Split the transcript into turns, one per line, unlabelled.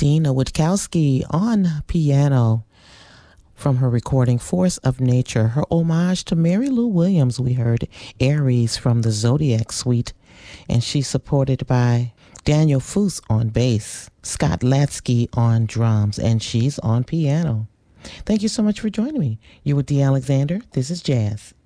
Dina Witkowski on piano from her recording Force of Nature. Her homage to Mary Lou Williams, we heard Aries from the Zodiac Suite, and she's supported by Daniel Foose on bass, Scott Latsky on drums, and she's on piano. Thank you so much for joining me. You with Dee Alexander. This is Jazz.